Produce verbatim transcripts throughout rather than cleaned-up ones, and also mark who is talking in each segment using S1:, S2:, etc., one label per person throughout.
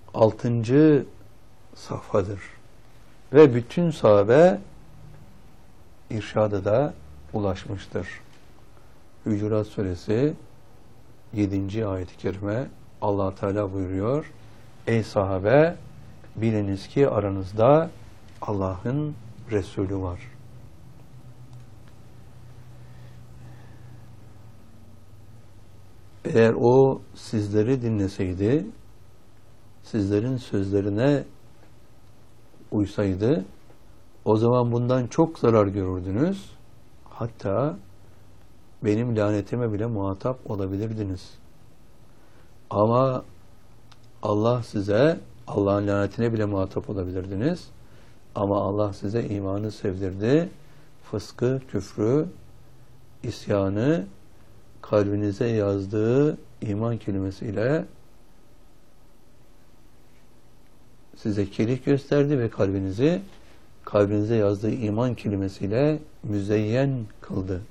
S1: altıncı safhadır. Ve bütün sahabe irşada da ulaşmıştır. Hucurat Suresi yedinci ayet-i kerime Allah Teala buyuruyor: Ey sahabe, biliniz ki aranızda Allah'ın Resulü var. Eğer o sizleri dinleseydi, sizlerin sözlerine uysaydı, o zaman bundan çok zarar görürdünüz. Hatta benim lanetime bile muhatap olabilirdiniz. Ama Allah size, Allah'ın lanetine bile muhatap olabilirdiniz. Ama Allah size imanı sevdirdi. Fıskı, küfrü, isyanı kalbinize yazdığı iman kelimesiyle size kerih gösterdi ve kalbinizi kalbinize yazdığı iman kelimesiyle müzeyyen kıldı.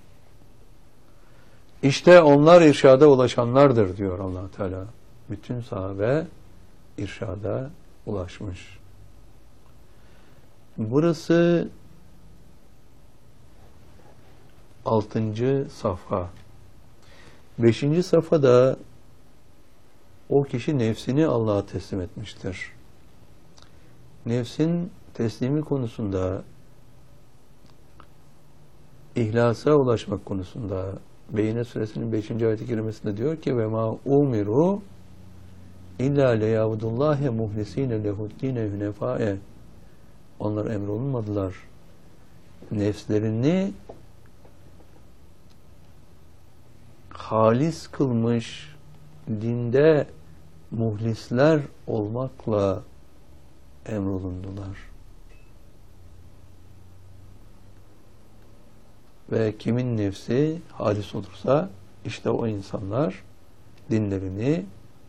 S1: İşte onlar irşada ulaşanlardır diyor Allah Teala. Bütün sahabe irşada ulaşmış. Burası altıncı safha. Beşinci safhada o kişi nefsini Allah'a teslim etmiştir. Nefsin teslimi konusunda, ihlasa ulaşmak konusunda Beyyine Suresinin beşinci ayet-i kerimesinde diyor ki ve ma umiru illa leyabudullahi muhlisine lehuddine hünefae. Onlar emrolunmadılar. Nefslerini halis kılmış, dinde muhlisler olmakla emrolundular. Ve kimin nefsi halis olursa işte o insanlar dinlerini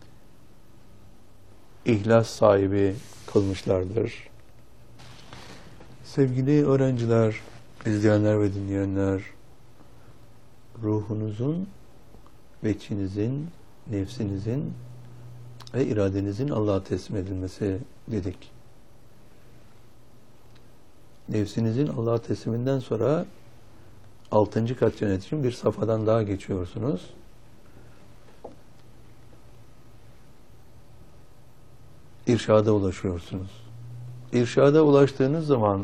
S1: ihlas sahibi kılmışlardır. Sevgili öğrenciler, izleyenler ve dinleyenler, ruhunuzun ve içinizin, nefsinizin ve iradenizin Allah'a teslim edilmesi dedik. Nefsinizin Allah'a tesliminden sonra altıncı kat yönetim bir safhadan daha geçiyorsunuz. İrşada ulaşıyorsunuz. İrşada ulaştığınız zaman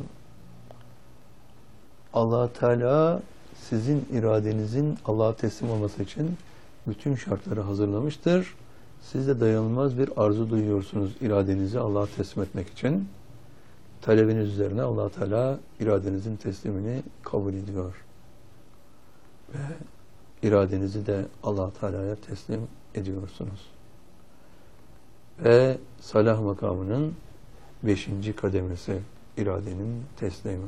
S1: Allah Teala sizin iradenizin Allah'a teslim olması için bütün şartları hazırlamıştır. Siz de dayanılmaz bir arzu duyuyorsunuz iradenizi Allah'a teslim etmek için. Talebiniz üzerine Allah Teala iradenizin teslimini kabul ediyor. Ve iradenizi de Allah Teala'ya teslim ediyorsunuz. Ve salah makamının beşinci kademesi iradenin teslimi.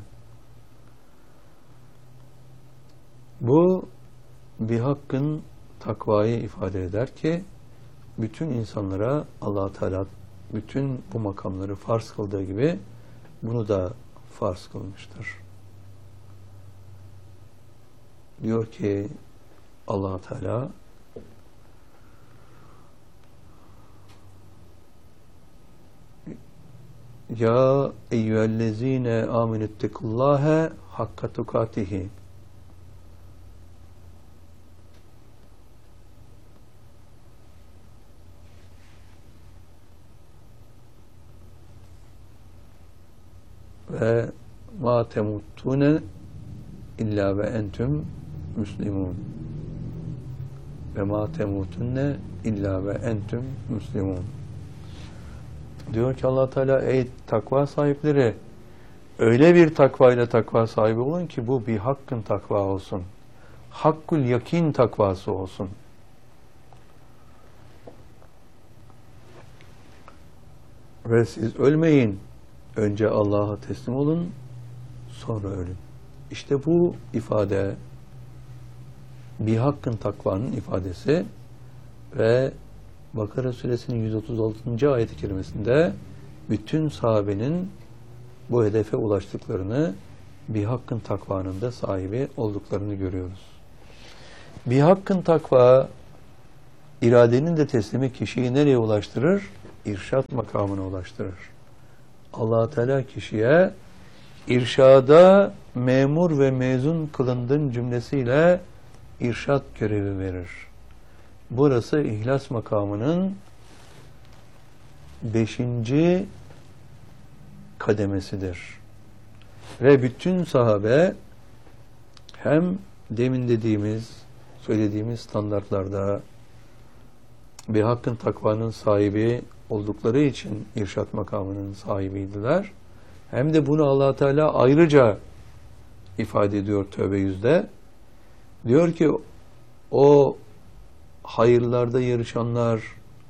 S1: Bu bir hakkın takvayı ifade eder ki bütün insanlara Allah Teala bütün bu makamları farz kıldığı gibi bunu da farz kılmıştır. Diyor ki Allah Teala Ya eyyühellezine amenüttekullâhe hakka tukatihi ve ma temuttune illa ve entüm müslimun ve ma temutunne illa ve entüm müslimun. Diyor ki Allah Teala ey takva sahipleri öyle bir takvayla takva sahibi olun ki bu bir hakkın takva olsun. Hakkul yakin takvası olsun. Ve siz ölmeyin. Önce Allah'a teslim olun, sonra ölün. İşte bu ifade bir hakkın takvanın ifadesi ve Bakara Suresinin yüz otuz altıncı ayet-i kerimesinde bütün sahabenin bu hedefe ulaştıklarını, bir hakkın takvanın da sahibi olduklarını görüyoruz. Bir hakkın takva, iradenin de teslimi kişiyi nereye ulaştırır? irşat makamına ulaştırır. Allah Teala kişiye irşada memur ve mezun kılındın cümlesiyle irşat görevi verir. Burası ihlas makamının beşinci kademesidir. Ve bütün sahabe hem demin dediğimiz, söylediğimiz standartlarda bir hakkın takvanın sahibi oldukları için irşat makamının sahibiydiler. Hem de bunu Allah Teala ayrıca ifade ediyor Tövbe yüzde. Diyor ki o hayırlarda yarışanlar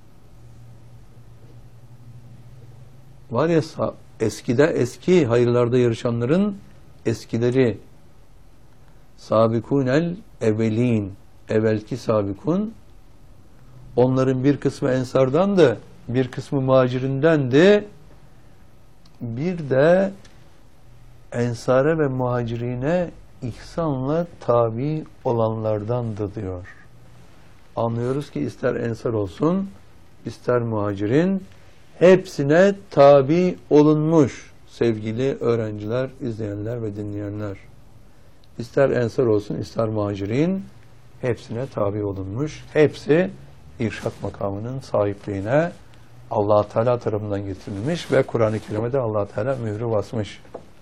S1: var ya, eskide eski hayırlarda yarışanların eskileri, sabikunel evvelin, evvelki sabikun, onların bir kısmı ensardandı, bir kısmı muhacirindendi, bir de ensare ve muhacirine ihsanla tabi olanlardandı diyor. Anlıyoruz ki ister ensar olsun, ister muhacirin, hepsine tabi olunmuş sevgili öğrenciler, izleyenler ve dinleyenler. İster ensar olsun, ister muhacirin, hepsine tabi olunmuş. Hepsi irşat makamının sahipliğine Allah Teala tarafından getirilmiş ve Kur'an-ı Kerim'de Allah Teala mührü basmış.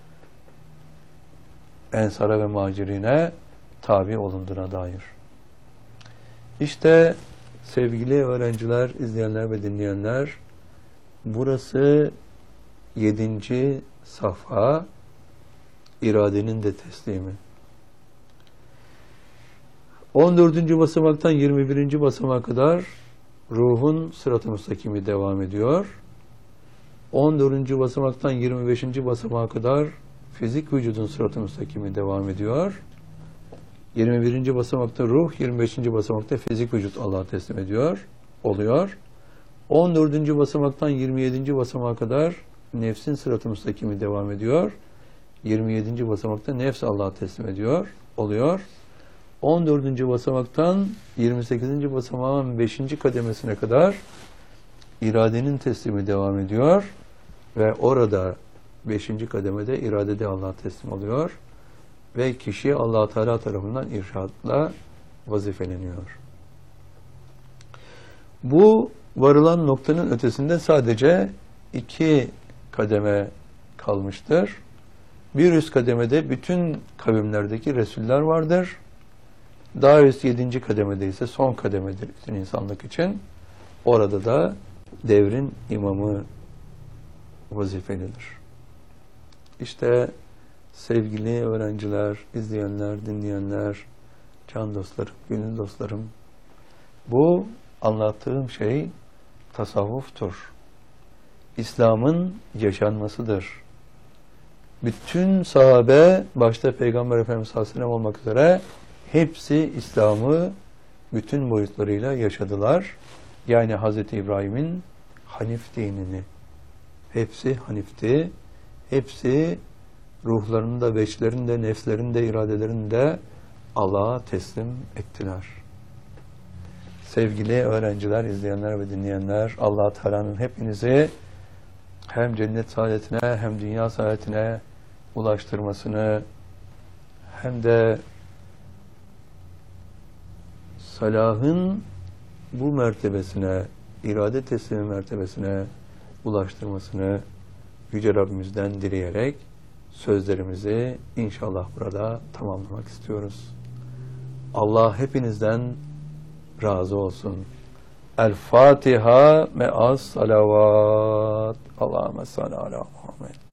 S1: Ensara ve muhacirine tabi olunduğuna dair. İşte sevgili öğrenciler, izleyenler ve dinleyenler, burası yedinci safha, iradenin de teslimi. on dördüncü basamaktan yirmi birinci basamağa kadar ruhun sırat-ı müstakimi devam ediyor. on dördüncü basamaktan yirmi beşinci basamağa kadar fizik vücudun sırat-ı müstakimi devam ediyor. yirmi birinci basamakta ruh, yirmi beşinci basamakta fizik vücut Allah'a teslim ediyor, oluyor. on dördüncü basamaktan yirmi yedinci basamağa kadar nefsin sırat-ı müstakimi devam ediyor. yirmi yedinci basamakta nefs Allah'a teslim ediyor, oluyor. on dördüncü basamaktan yirmi sekizinci basamağın beşinci kademesine kadar iradenin teslimi devam ediyor ve orada beşinci kademede iradede Allah'a teslim oluyor ve kişi Allah Teala tarafından irşadla vazifeleniyor. Bu varılan noktanın ötesinde sadece iki kademe kalmıştır. Bir üst kademede bütün kavimlerdeki Resuller vardır. Daha üst yedinci kademede ise son kademedir bütün insanlık için. Orada da devrin imamı vazifelidir. İşte sevgili öğrenciler, izleyenler, dinleyenler, can dostlarım, gönül dostlarım, bu anlattığım şey tasavvuftur. İslam'ın yaşanmasıdır. Bütün sahabe, başta Peygamber Efendimiz sallallahu aleyhi ve sellem olmak üzere, hepsi İslam'ı bütün boyutlarıyla yaşadılar. Yani Hazreti İbrahim'in Hanif dinini. Hepsi Hanif'ti. Hepsi ruhlarını da, veçlerini de, nefslerini de, iradelerini de Allah'a teslim ettiler. Sevgili öğrenciler, izleyenler ve dinleyenler, Allah Teala'nın hepinizi hem cennet saadetine hem dünya saadetine ulaştırmasını, hem de salahın bu mertebesine, irade teslimi mertebesine ulaştırmasını Yüce Rabbimizden dileyerek sözlerimizi inşallah burada tamamlamak istiyoruz. Allah hepinizden razı olsun. El Fatiha me'as salavat. Allahümme salli ala Muhammed.